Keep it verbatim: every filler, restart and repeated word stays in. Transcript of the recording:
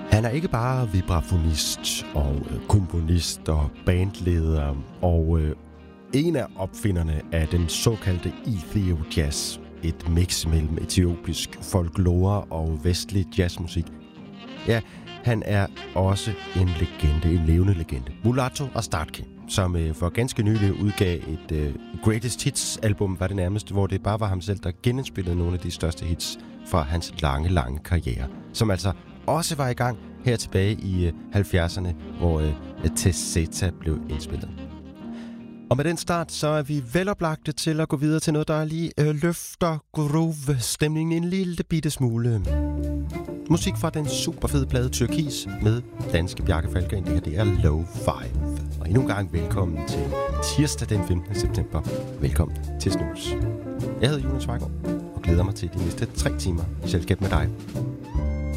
Han er ikke bare vibrafonist og komponist og bandleder og øh, en af opfinderne af den såkaldte Ethio Jazz, et mix mellem etiopisk folklore og vestlig jazzmusik. Ja, han er også en legende, en levende legende. Mulatto Astatke, som øh, for ganske nylig udgav et øh, Greatest Hits-album, var det nærmest, hvor det bare var ham selv, der genindspillede nogle af de største hits fra hans lange, lange karriere. Som altså også var i gang her tilbage i øh, halvfjerdserne, hvor øh, Tesseta blev indspillet. Og med den start, så er vi veloplagte til at gå videre til noget, der lige øh, løfter groove-stemningen en lille bitte smule. Musik fra den superfede plade Tyrkis med danske Bjarke Falkgren. Det her, det er Low Five. Og endnu en gang velkommen til tirsdag den femtende september. Velkommen til Snus. Jeg hedder Jonas Vejgaard og glæder mig til de næste tre timer i selskab med dig.